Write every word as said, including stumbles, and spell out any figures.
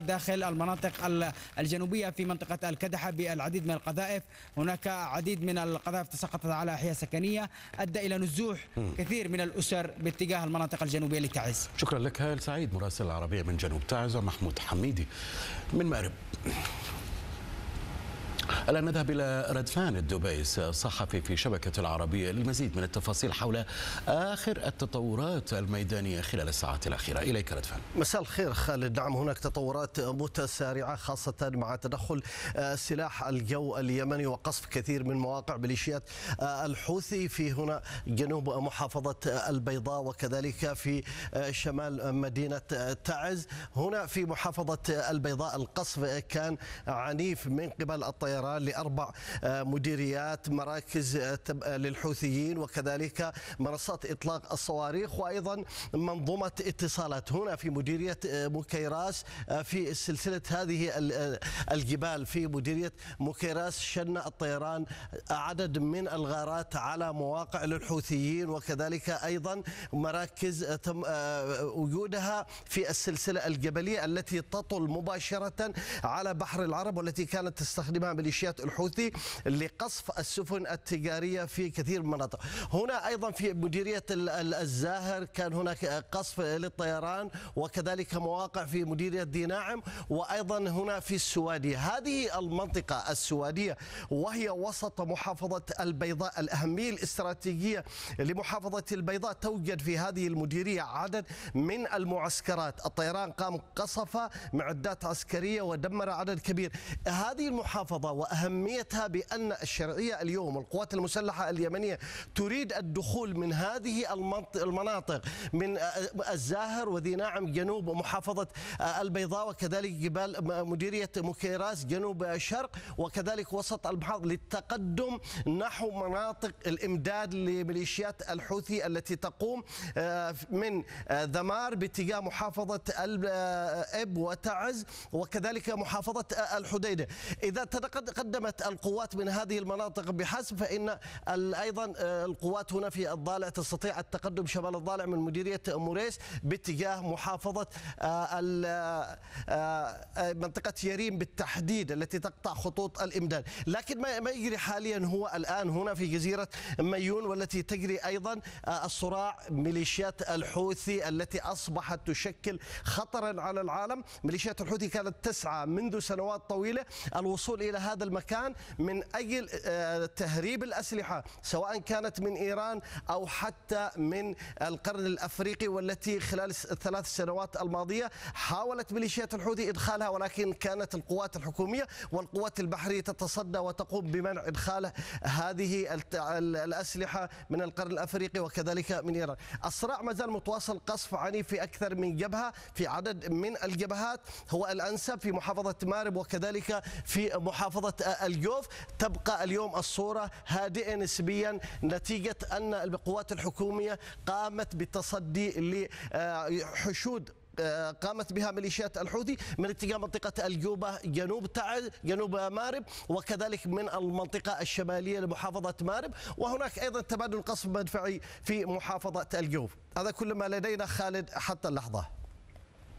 داخل المناطق الجنوبية في منطقة الكدحة بالعديد من القذائف. هناك عديد من القذائف تساقطت على أحياء سكنية، أدى إلى نزوح كثير من الأسر باتجاه المناطق الجنوبية لتعز. شكرا لك هائل سعيد مراسل العربية من جنوب تعز، ومحمود حميدي من مأرب. الآن نذهب إلى ردفان الدبيس، صحفي في شبكة العربية، للمزيد من التفاصيل حول آخر التطورات الميدانية خلال الساعات الأخيرة. إليك ردفان. مساء الخير خالد. نعم، هناك تطورات متسارعة خاصة مع تدخل سلاح الجو اليمني وقصف كثير من مواقع ميليشيات الحوثي في هنا جنوب محافظة البيضاء وكذلك في شمال مدينة تعز. هنا في محافظة البيضاء القصف كان عنيف من قبل الطيران لأربع مديريات، مراكز للحوثيين وكذلك منصات إطلاق الصواريخ وأيضا منظومة اتصالات. هنا في مديرية مكيراس في سلسلة هذه الجبال في مديرية مكيراس شن الطيران عدد من الغارات على مواقع للحوثيين وكذلك أيضا مراكز تم وجودها في السلسلة الجبلية التي تطل مباشرة على بحر العرب والتي كانت تستخدمها ميليشيات الحوثي لقصف السفن التجارية في كثير من المناطق. هنا أيضا في مديرية الزاهر كان هناك قصف للطيران وكذلك مواقع في مديرية دي ناعم وأيضا هنا في السوادية. هذه المنطقة السوادية وهي وسط محافظة البيضاء، الأهمية الاستراتيجية لمحافظة البيضاء توجد في هذه المديرية عدد من المعسكرات. الطيران قام قصف معدات عسكرية ودمر عدد كبير. هذه المحافظة وأهميتها بأن الشرعية اليوم القوات المسلحة اليمنية تريد الدخول من هذه المناطق من الزاهر وذي ناعم جنوب محافظة البيضاء وكذلك جبال مديرية مكيراس جنوب الشرق وكذلك وسط المحافظة للتقدم نحو مناطق الإمداد لميليشيات الحوثي التي تقوم من ذمار باتجاه محافظة الإب وتعز وكذلك محافظة الحديدة. إذا تقدمت القوات من هذه المناطق بحسب فإن أيضا القوات هنا في الضالع تستطيع التقدم شمال الضالع من مديرية موريس باتجاه محافظة منطقة يريم بالتحديد التي تقطع خطوط الإمداد. لكن ما يجري حاليا هو الآن هنا في جزيرة ميون والتي تجري أيضا الصراع ميليشيات الحوثي التي أصبحت تشكل خطرا على العالم. ميليشيات الحوثي كانت تسعى منذ سنوات طويلة الوصول إلى هذا المكان من أجل تهريب الأسلحة سواء كانت من إيران أو حتى من القرن الأفريقي، والتي خلال الثلاث سنوات الماضية حاولت ميليشيات الحوثي إدخالها ولكن كانت القوات الحكومية والقوات البحرية تتصدى وتقوم بمنع إدخال هذه الأسلحة من القرن الأفريقي وكذلك من إيران. الصراع ما زال متواصل، قصف عنيف في أكثر من جبهة في عدد من الجبهات. هو الأنسب في محافظة مارب وكذلك في محافظة الجوف. تبقى اليوم الصورة هادئة نسبيا نتيجة أن القوات الحكومية قامت بالتصدي لحشود قامت بها ميليشيات الحوثي من اتجاه منطقة الجوبة جنوب تعز جنوب مارب وكذلك من المنطقة الشمالية لمحافظة مارب، وهناك أيضا تبادل قصف مدفعي في محافظة الجوف. هذا كل ما لدينا خالد حتى اللحظة.